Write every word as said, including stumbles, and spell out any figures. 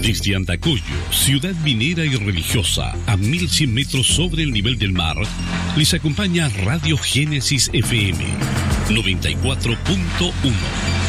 Desde Andacollo, ciudad minera y religiosa, a mil cien metros sobre el nivel del mar, les acompaña Radio Génesis F M noventa y cuatro punto uno.